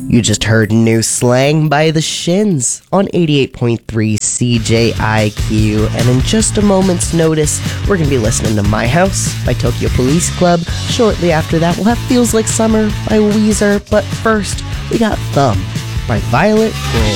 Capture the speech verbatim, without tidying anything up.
You just heard New Slang by The Shins on eighty-eight point three C J I Q, and in just a moment's notice, we're going to be listening to My House by Tokyo Police Club. Shortly after that, we'll have Feels Like Summer by Weezer, but first, we got Thumb by Violet Gold.